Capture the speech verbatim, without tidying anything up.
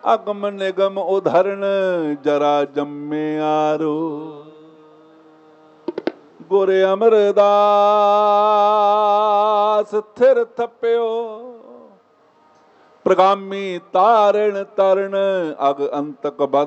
ਅਗਮ ਨਿਗਮ ਉਧਰਨ ਜਰਾ ਜੰਮਿਆਰੋ। ਗੁਰ ਅਮਰਦਾਸ ਥਿਰ ਥੱਪਿਓ ਪ੍ਰਗਾਮੀ ਤਾਰਨ ਤਰਨ ਅਗ ਅੰਤਕ ਬਦ